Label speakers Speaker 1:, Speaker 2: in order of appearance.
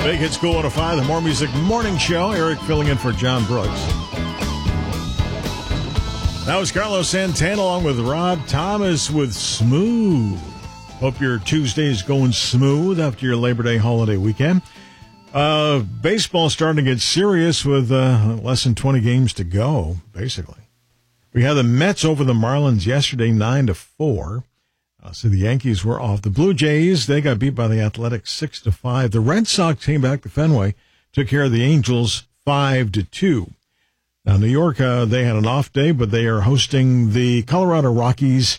Speaker 1: Big Hits Cool 105, the More Music Morning Show. Eric filling in for John Brooks. That was Carlos Santana along with Rob Thomas with Smooth. Hope your Tuesday's going smooth after your Labor Day holiday weekend. Baseball starting to get serious with less than 20 games to go, basically. We had the Mets over the Marlins yesterday, 9-4. So the Yankees were off. The Blue Jays, they got beat by the Athletics 6-5. The Red Sox came back to Fenway, took care of the Angels 5-2. Now, New York, they had an off day, but they are hosting the Colorado Rockies